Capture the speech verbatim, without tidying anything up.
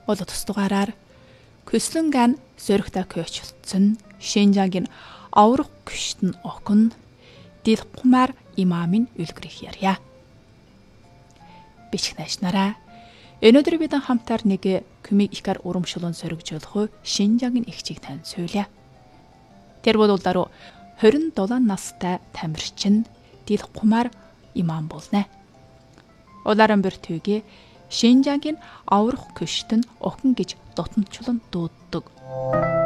Олон тус дугаараар Көслөнган сөрөгтэй көчлцөн Шинжаагийн аврах күштэн окон Дилхумар имамын үлгэрийг ярья. Бичих найшнараа өнөөдөр бид хамтаар нэг күмиг ихэр урамшуулан сөрөгжүүлэх Шинжаагийн эгчийг тань сөйлье. Тэр бол улдаруу хорин долоо настай тамирчин Дилхумар имам болно. Улаан бэр түйгээ Шинжаагийн аврах күштэн окон гэж дотнчлон дууддаг.